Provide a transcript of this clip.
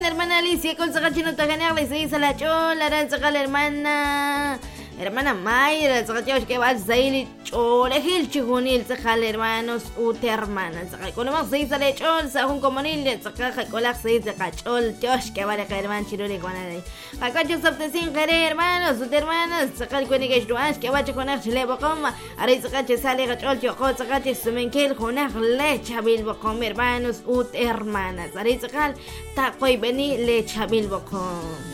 Hermana Alicia, con Sagachino Taganarle, se dice la chola, la hermana Mayra, Sagachosh que va a salir chola, el chijunil, Sajal, hermanos, ut hermanas, Sagacoloma se dice la chol, Sajun comunil, Sagaja cola se dice cachol, Josh que va a caer man chiruri con él. Acacho sin querer, hermanos, ut hermanas, Sacal cuenique duas, que va a choconar chile bocoma, Ari Sagache sale cachol, Choco, Sagache sumenquil, jonar lecha bilbo con hermanos, ut hermanas, Ari Sacal, taco y vení lecha bilbo con.